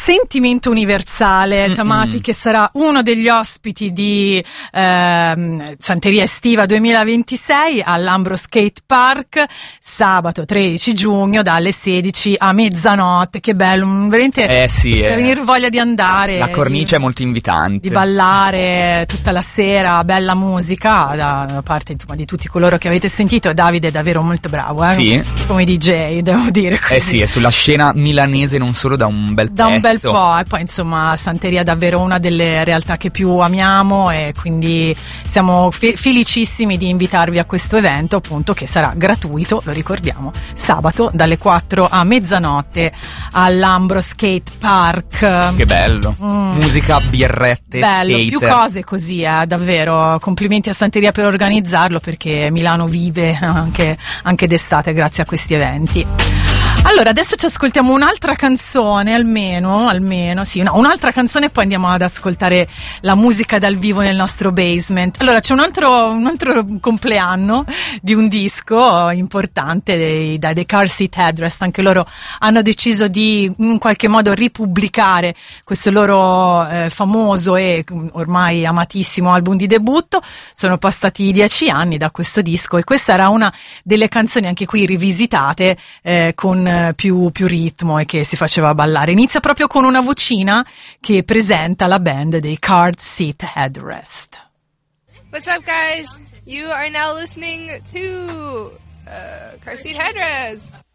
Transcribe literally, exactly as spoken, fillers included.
Sentimento universale, Tamati, che sarà uno degli ospiti di ehm, Santeria Estiva duemilaventisei all'Ambro Skate Park sabato tredici giugno dalle sedici a mezzanotte. Che bello, veramente eh sì, per eh. venire voglia di andare, la cornice di, è molto invitante, di ballare tutta la sera, bella musica da, da parte insomma, di tutti coloro che avete sentito. Davide è davvero molto bravo, eh? Sì. Come D J, devo dire così. Eh sì, è sulla scena milanese non solo da un bel da pezzo. un bel po', e poi insomma Santeria è davvero una delle realtà che più amiamo, e quindi siamo fe- felicissimi di invitarvi a questo evento, appunto, che sarà gratuito, lo ricordiamo, sabato dalle quattro a mezzanotte all'Ambro Skate Park. Che bello, mm. musica, birrette, bello, skaters. più cose così, eh, davvero, complimenti a Santeria per organizzarlo, perché Milano vive anche, anche d'estate grazie a questi eventi. Allora, adesso ci ascoltiamo un'altra canzone, almeno, almeno, sì, no, un'altra canzone, e poi andiamo ad ascoltare la musica dal vivo nel nostro basement. Allora, c'è un altro, un altro compleanno di un disco importante dei, dai The Car Seat Headrest. Anche loro hanno deciso di, in qualche modo, ripubblicare questo loro eh, famoso e ormai amatissimo album di debutto. Sono passati dieci anni da questo disco, e questa era una delle canzoni, anche qui rivisitate, eh, con Più, più ritmo, e che si faceva ballare. Inizia proprio con una vocina che presenta la band dei Car Seat Headrest. What's up, guys? You are now listening to uh, Car Seat Headrest.